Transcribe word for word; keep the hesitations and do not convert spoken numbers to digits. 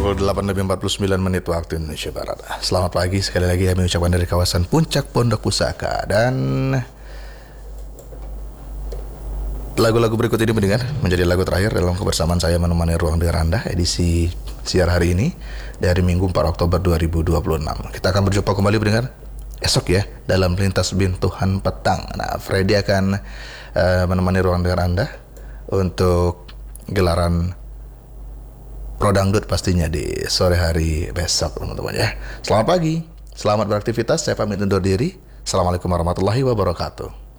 pukul delapan lebih empat puluh sembilan menit waktu Indonesia Barat. Selamat pagi sekali lagi kami ucapkan dari kawasan Puncak Pondok Pusaka. Dan lagu-lagu berikut ini mendengar menjadi lagu terakhir dalam kebersamaan saya menemani Ruang Dengar Anda edisi siar hari ini dari Minggu empat Oktober dua ribu dua puluh enam. Kita akan berjumpa kembali mendengar esok ya dalam Lintas Bintuhan Petang. Nah, Freddy akan uh, menemani Ruang Dengar Anda untuk gelaran Pro Dangdut pastinya di sore hari besok teman-teman ya. Selamat pagi, selamat beraktivitas, saya pamit undur diri. Assalamualaikum warahmatullahi wabarakatuh.